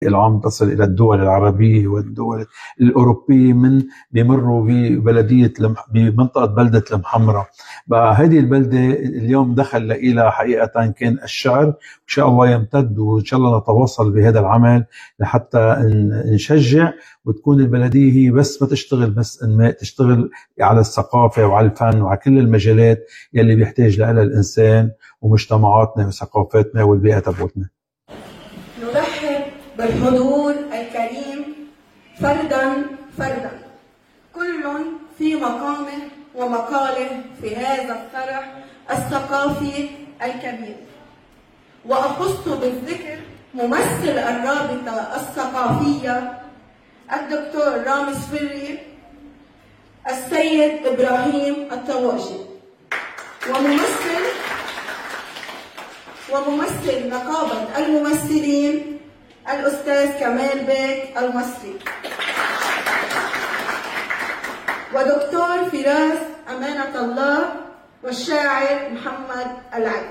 العام تصل إلى الدول العربية والدول الأوروبية من بيمروا بمنطقة بلدة المحمرة. بقى هذه البلدة اليوم دخل إلى حقيقة كان الشعر، إن شاء الله يمتد، وإن شاء الله نتواصل بهذا العمل لحتى نشجع وتكون البلدية هي بس ما تشتغل بس إنماء، تشتغل على الثقافة وعلى الفن وعلى كل المجالات يلي بيحتاج لها الإنسان ومجتمعاتنا وثقافتنا والبيئة تبعتنا. نرحب بالحضور الكريم فردا فردا، كل في مقامه ومقاله في هذا الفرح الثقافي الكبير. وأخص بالذكر ممثل الرابطة الثقافية الدكتور رامز فري، السيد إبراهيم الطواجي، وممثل نقابة الممثلين الأستاذ كمال بيك المصري، ودكتور فراس أمانة الله، والشاعر محمد العلي.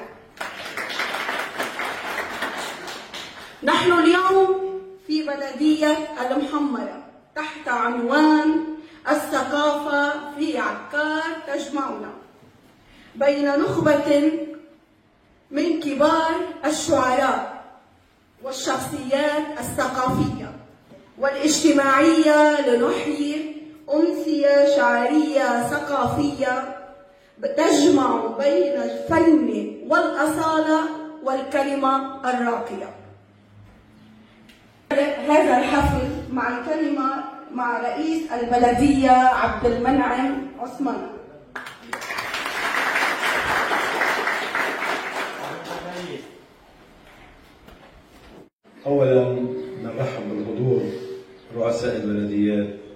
نحن اليوم في بلدية المحمرة تحت عنوان الثقافة في عكار تجمعنا، بين نخبة من كبار الشعراء والشخصيات الثقافية والاجتماعية لنحيي أمسية شعرية ثقافية تجمع بين الفن والأصالة والكلمة الراقية. هذا الحفل مع الكلمة مع رئيس البلدية عبد المنعم عثمان. أولا نرحب بالحضور رؤساء البلديات